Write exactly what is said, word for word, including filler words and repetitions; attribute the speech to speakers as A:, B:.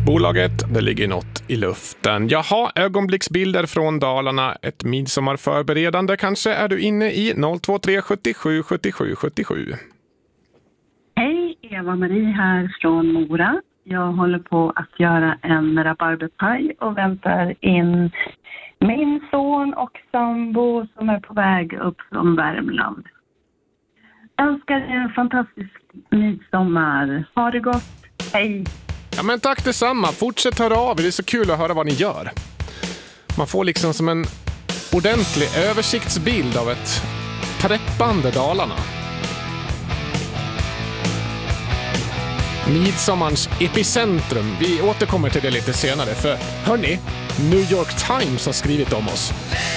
A: Bolaget, det ligger något i luften. Jaha, ögonblicksbilder från Dalarna. Ett midsommarförberedande kanske är du inne i noll två tre sjuttiosju sjuttiosju sjuttiosju.
B: Hej, Eva-Marie här från Mora. Jag håller på att göra en rabarberpaj och väntar in min son och sambo som är på väg upp från Värmland. Önskar er en fantastisk midsommar. Ha det gott. Hej!
A: Ja, men tack detsamma. Fortsätt höra av er. Det är så kul att höra vad ni gör. Man får liksom som en ordentlig översiktsbild av ett preppande Dalarna. Midsommarens epicentrum. Vi återkommer till det lite senare. För hörni, New York Times har skrivit om oss.